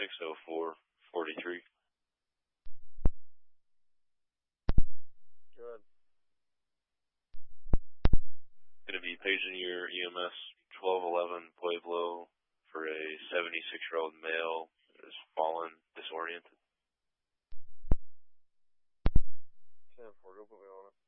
60443. Good. Going to be paging your EMS 1211 Pueblo for a 76-year-old male that has fallen disoriented. 10-4, go put me on it.